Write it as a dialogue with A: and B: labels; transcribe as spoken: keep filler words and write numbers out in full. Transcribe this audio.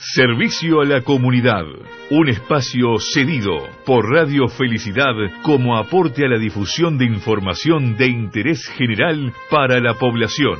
A: Servicio a la comunidad. Un espacio cedido por Radio Felicidad como aporte a la difusión de información de interés general para la población.